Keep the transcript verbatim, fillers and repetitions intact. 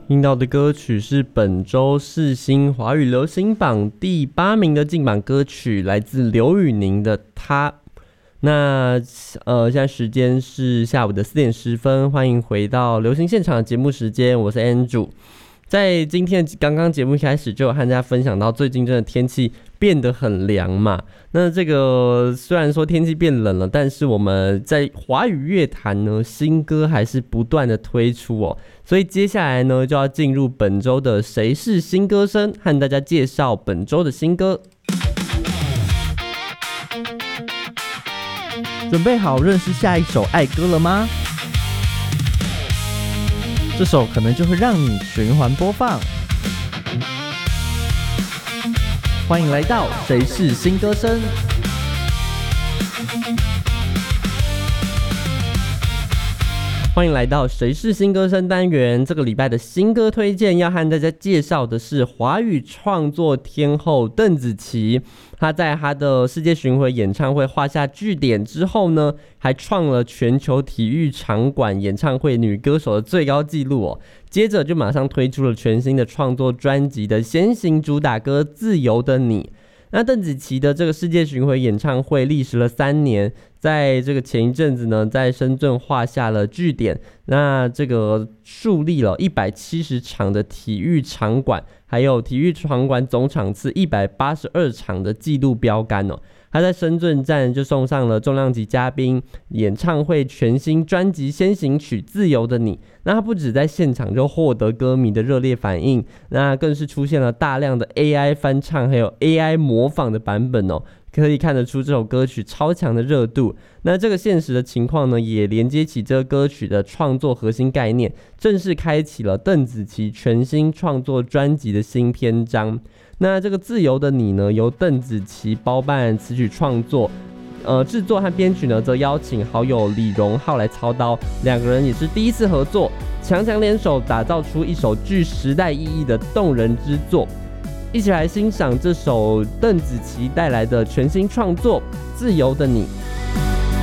听到的歌曲是本周世新华语流行榜第八名的进榜歌曲，来自刘宇宁的《他》。那呃，现在时间是下午的四点十分，欢迎回到流行现场的节目时间，我是 Andrew。在今天刚刚节目一开始就有和大家分享到，最近真的天气变得很凉嘛。那这个虽然说天气变冷了，但是我们在华语乐坛呢，新歌还是不断的推出哦。所以接下来呢，就要进入本周的谁是新歌声，和大家介绍本周的新歌。 准备好认识下一首爱歌了吗？这首可能就会让你循环播放。欢迎来到谁是新歌声。 欢迎来到谁是新歌声单元。这个礼拜的新歌推荐要和大家介绍的是华语创作天后邓紫棋。她在她的世界巡回演唱会画下句点之后呢，还创了全球体育场馆演唱会女歌手的最高纪录哦。接着就马上推出了全新的创作专辑的先行主打歌《自由的你》。那邓紫棋的这个世界巡回演唱会历时了三年，在这个前一阵子呢，在深圳画下了句点。那这个树立了一百七十场的体育场馆，还有体育场馆总场次一百八十二场的纪录标杆哦。他在深圳站就送上了重量级嘉宾演唱会全新专辑先行曲《自由的你》。那他不止在现场就获得歌迷的热烈反应，那更是出现了大量的 A I 翻唱还有 A I 模仿的版本哦，可以看得出这首歌曲超强的热度。那这个现实的情况呢，也连接起这个歌曲的创作核心概念，正式开启了邓紫棋全新创作专辑的新篇章。那这个自由的你呢，由邓紫棋包办词曲创作，呃，制作和编曲呢，则邀请好友李荣浩来操刀，两个人也是第一次合作，强强联手打造出一首具时代意义的动人之作。一起来欣赏这首邓紫棋带来的全新创作《自由的你》。